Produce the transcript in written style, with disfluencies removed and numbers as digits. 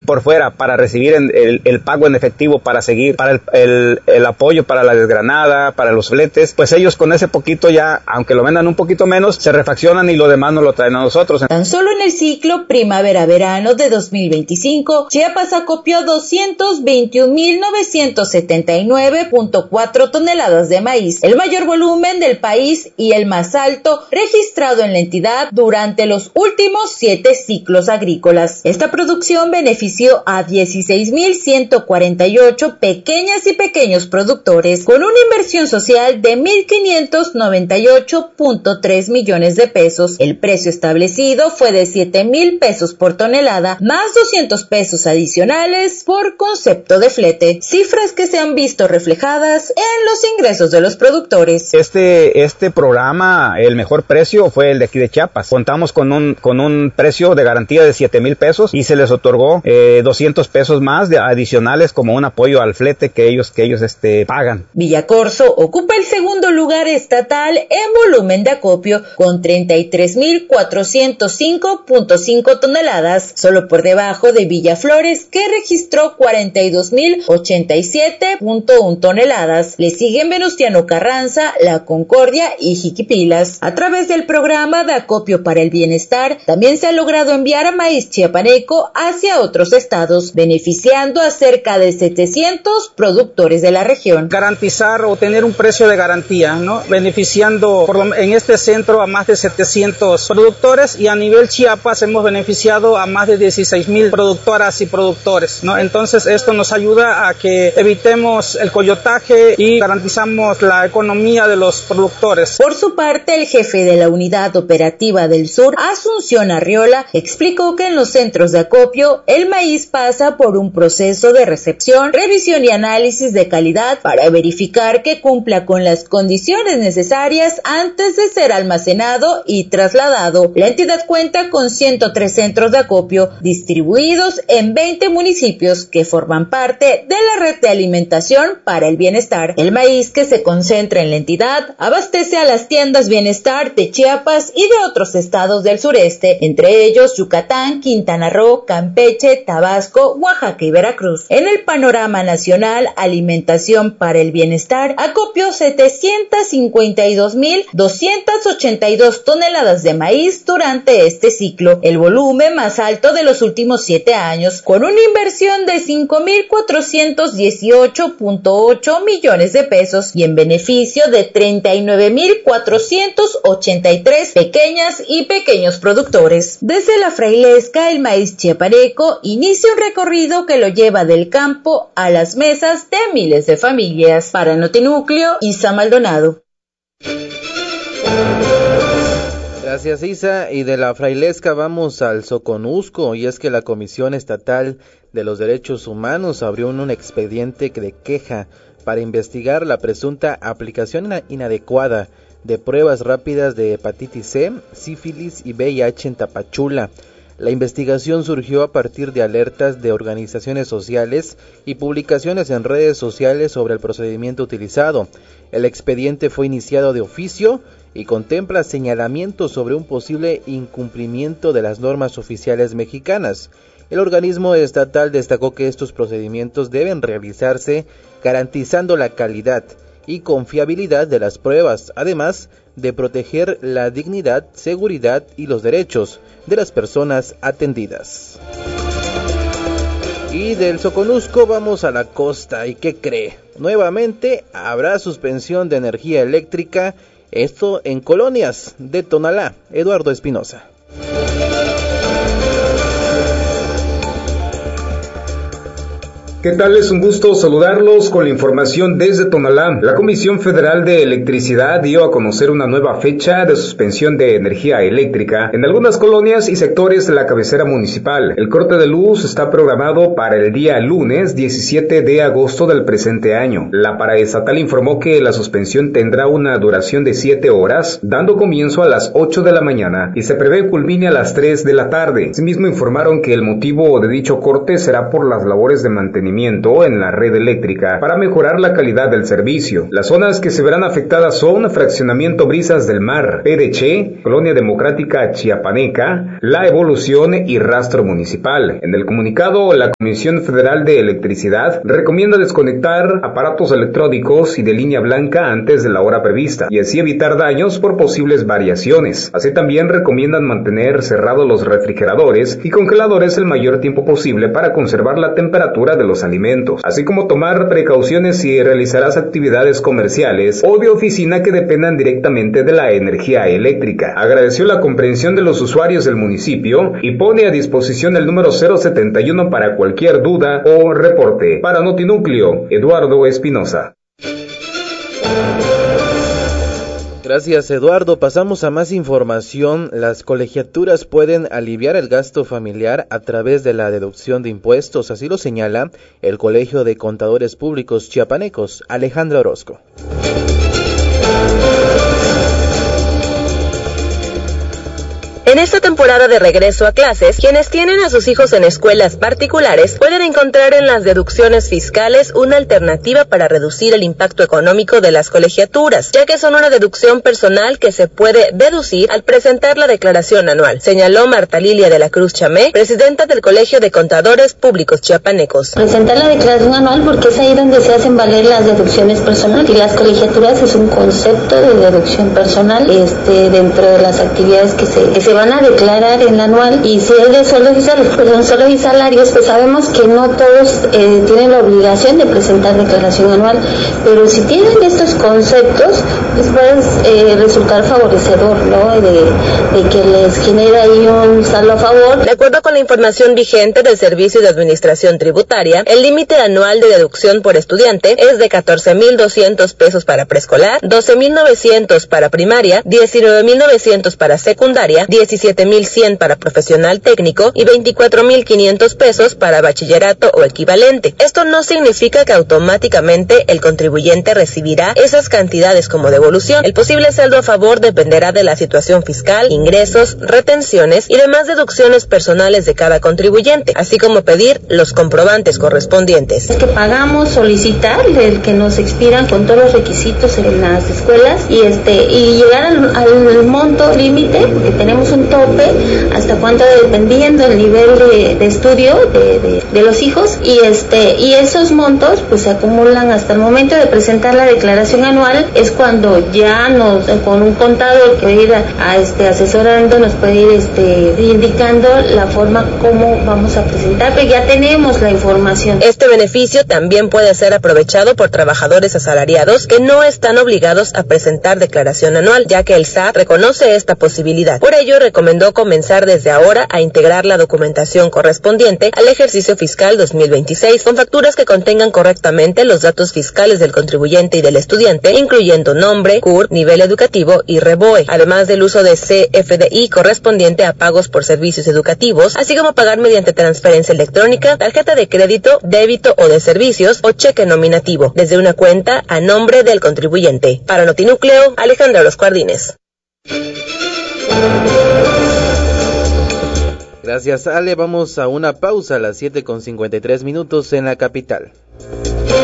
por fuera para recibir el pago en efectivo, para seguir, para el apoyo para la desgranada, para los fletes, pues ellos con ese poquito ya, aunque lo vendan un poquito menos, se refaccionan y lo demás nos lo traen a nosotros. Tan solo en el ciclo primavera-verano de 2025, Chiapas acopió 221.979.4 toneladas de maíz, el mayor volumen del país y el más alto registrado en la entidad durante los últimos 7 ciclos agrícolas. Esta producción benefició a 16.148 pequeñas y pequeños productores con una inversión social de 1.598.3 millones de pesos. El precio establecido fue de 7,000 pesos por tonelada, más 200 pesos adicionales por concepto de flete, cifras que se han visto reflejadas en los ingresos de los productores. Este programa, el mejor precio fue el de aquí de Chiapas. Contamos con un precio de garantía de 7,000 pesos y se les otorgó 200 pesos más de adicionales como un apoyo al flete que ellos pagan. Villacorso ocupa el segundo lugar estatal en volumen de acopio con 33.405.5 toneladas, solo por debajo de Villaflores, que registró 42.087.1 toneladas. Le siguen Venustiano Carranza, La Concordia y Jiquipilas. A través del programa de acopio para el bienestar, también se ha logrado enviar maíz chiapaneco hacia otros estados, beneficiando a cerca de 700 productores de la región. Garantizar o tener un precio de garantía, ¿no? Beneficiando en este centro a más de 700 productores y a nivel Chiapas hemos beneficiado a más de 16,000 productoras y productores, ¿no? Entonces esto nos ayuda a que evitemos el coyotaje y garantizamos la economía de los productores. Por su parte, el jefe de la Unidad Operativa del Sur, Asunción Arriola, explicó que en los centros de acopio el maíz pasa por un proceso de recepción, revisión y análisis de calidad para verificar que cumpla con las condiciones necesarias antes de ser almacenado y trasladado. La entidad cuenta con 103 centros de acopio distribuidos en 20 municipios que forman parte de la red de alimentación para el bienestar. El maíz que se concentra en la entidad abastece a las tiendas Bienestar de Chiapas y de otros estados del sureste, entre ellos Yucatán, Quintana Roo, Campeche, Tabasco, Oaxaca y Veracruz. En el panorama nacional, Alimentación para el Bienestar acopió 752.282 toneladas de maíz durante este ciclo, el volumen más alto de los últimos 7 años, con una inversión de 5.418.8 millones de pesos y en beneficio de 39.483 pequeñas y pequeños productores. Desde la Frailesca, el maíz chiapaneco inicia un recorrido que lo lleva del campo a las mesas de miles de familias. Para Notinúcleo, Isa Maldonado. Gracias, Isa. Y de la Frailesca vamos al Soconusco, y es que la Comisión Estatal de los Derechos Humanos abrió un expediente de queja para investigar la presunta aplicación inadecuada de pruebas rápidas de hepatitis C, sífilis y VIH en Tapachula. La investigación surgió a partir de alertas de organizaciones sociales y publicaciones en redes sociales sobre el procedimiento utilizado. El expediente fue iniciado de oficio y contempla señalamientos sobre un posible incumplimiento de las normas oficiales mexicanas. El organismo estatal destacó que estos procedimientos deben realizarse garantizando la calidad y confiabilidad de las pruebas, además de proteger la dignidad, seguridad y los derechos de las personas atendidas. Y del Soconusco vamos a la costa. ¿Y qué cree? Nuevamente habrá suspensión de energía eléctrica, esto en colonias de Tonalá. Eduardo Espinosa. ¿Qué tal? Es un gusto saludarlos con la información desde Tonalá. La Comisión Federal de Electricidad dio a conocer una nueva fecha de suspensión de energía eléctrica en algunas colonias y sectores de la cabecera municipal. El corte de luz está programado para el día lunes 17 de agosto del presente año. La paraestatal informó que la suspensión tendrá una duración de 7 horas, dando comienzo a las 8 de la mañana y se prevé culmine a las 3 de la tarde. Asimismo informaron que el motivo de dicho corte será por las labores de mantenimiento mantenimiento en la red eléctrica para mejorar la calidad del servicio. Las zonas que se verán afectadas son Fraccionamiento Brisas del Mar, PDC, Colonia Democrática Chiapaneca, La Evolución y Rastro Municipal. En el comunicado, la Comisión Federal de Electricidad recomienda desconectar aparatos electrónicos y de línea blanca antes de la hora prevista y así evitar daños por posibles variaciones. Así también recomiendan mantener cerrados los refrigeradores y congeladores el mayor tiempo posible para conservar la temperatura de los alimentos, así como tomar precauciones si realizarás actividades comerciales o de oficina que dependan directamente de la energía eléctrica. Agradeció la comprensión de los usuarios del municipio y pone a disposición el número 071 para cualquier duda o reporte. Para Notinúcleo, Eduardo Espinosa. Gracias, Eduardo. Pasamos a más información. Las colegiaturas pueden aliviar el gasto familiar a través de la deducción de impuestos, así lo señala el Colegio de Contadores Públicos Chiapanecos. Alejandra Orozco. En esta temporada de regreso a clases, quienes tienen a sus hijos en escuelas particulares pueden encontrar en las deducciones fiscales una alternativa para reducir el impacto económico de las colegiaturas, ya que son una deducción personal que se puede deducir al presentar la declaración anual, señaló Marta Lilia de la Cruz Chamé, presidenta del Colegio de Contadores Públicos Chiapanecos. Presentar la declaración anual porque es ahí donde se hacen valer las deducciones personales, y las colegiaturas es un concepto de deducción personal dentro de las actividades que se van a declarar en la anual. Y si es de sueldos y salarios, pues sabemos que no todos tienen la obligación de presentar declaración anual, pero si tienen estos conceptos, pues puede resultar favorecedor, ¿no? De que les genere ahí un saldo a favor. De acuerdo con la información vigente del Servicio de Administración Tributaria, el límite anual de deducción por estudiante es de 14,200 pesos para preescolar, 12,900 para primaria, 19,900 para secundaria, 17,100 para profesional técnico y 24,500 pesos para bachillerato o equivalente. Esto no significa que automáticamente el contribuyente recibirá esas cantidades como devolución. El posible saldo a favor dependerá de la situación fiscal, ingresos, retenciones y demás deducciones personales de cada contribuyente, así como pedir los comprobantes correspondientes. Es que pagamos, solicitar el que nos expiran con todos los requisitos en las escuelas y llegar al monto límite, porque tenemos un tope hasta cuánto, dependiendo del nivel de estudio de los hijos, y esos montos pues se acumulan hasta el momento de presentar la declaración anual. Es cuando ya con un contador que puede ir asesorando, nos puede ir indicando la forma como vamos a presentar, pero ya tenemos la información. Este beneficio también puede ser aprovechado por trabajadores asalariados que no están obligados a presentar declaración anual, ya que el SAT reconoce esta posibilidad. Por ello, recomendó comenzar desde ahora a integrar la documentación correspondiente al ejercicio fiscal 2026 con facturas que contengan correctamente los datos fiscales del contribuyente y del estudiante, incluyendo nombre, CUR, nivel educativo y REBOE, además del uso de CFDI correspondiente a pagos por servicios educativos, así como pagar mediante transferencia electrónica, tarjeta de crédito, débito o de servicios o cheque nominativo, desde una cuenta a nombre del contribuyente. Para Notinúcleo, Alejandra Orozco Ardínez. Gracias, Ale. Vamos a una pausa a las 7:53 en la capital.